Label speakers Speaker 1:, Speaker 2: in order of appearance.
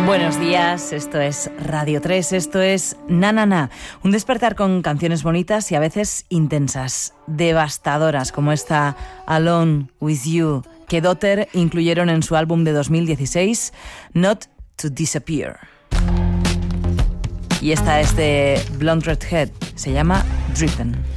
Speaker 1: Buenos días, esto es Radio 3, esto es Na Na Na, un despertar con canciones bonitas y a veces intensas, devastadoras, como esta Alone With You, que Dotter incluyeron en su álbum de 2016, Not To Disappear. Y esta es de Blonde Redhead, se llama Drippin'.